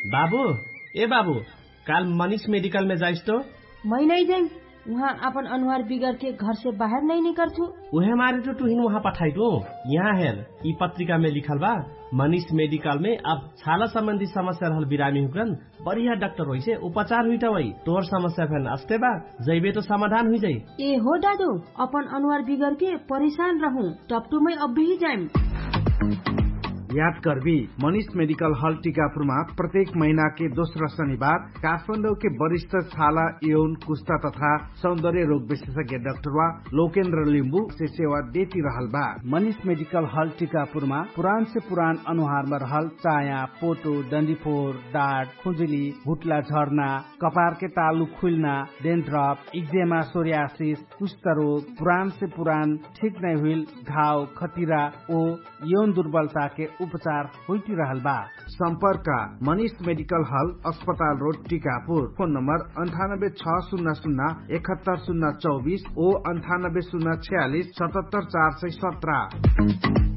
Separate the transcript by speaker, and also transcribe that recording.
Speaker 1: बाबू ए बाबू काल मनीष मेडिकल में जाइस तो?
Speaker 2: मैं नहीं जाई, वहाँ अपन अनुहार बिगड़ के घर से बाहर नहीं निकलू।
Speaker 1: उहे मारे तो तुहिन वहाँ पठाई दो। यहाँ हेर ई पत्रिका में लिखल बा मनीष मेडिकल में अब छाला संबंधी समस्या रहल बिरामी हुकन बढ़िया डॉक्टर होई से उपचार हुई वही तोर समस्या फैन अस्ते बा जैबे तो समाधान हुई जाई।
Speaker 2: ए हो दादू अपन अनुहार बिगड़ के परेशान रहूं टपटू में अब भी जाइम।
Speaker 3: याद करबी मनीष मेडिकल हॉल टीकापुरमा प्रत्येक महीना के दोस्रो शनिबार काठमाडौँ के वरिष्ठ छाला यौन कुष्ठा तथा सौंदर्य रोग विशेषज्ञ डाक्टर लोकेन्द्र लिम्बू से सेवा देती रहल बा। मनीष मेडिकल हॉल टीकापुरमा पुरान से पुरान अनुहार में रहल चाया, पोटो, डंडीफोर, डाँट, खुजुली, भुटला झर्ना, कपार के तालु खुलना, डेन्ड्रफ, इक्जेमा, सोरियासिस, कुष्ठ रोग, पुरान से पुरान ठीक नहीं हुई घाव, खतिरा ओ यौन दुर्बलता के उपचार होती रहल बा। संपर्क मनीष मेडिकल हॉल अस्पताल रोड टीकापुर। फोन नंबर 9860071024 ओ 9806477417।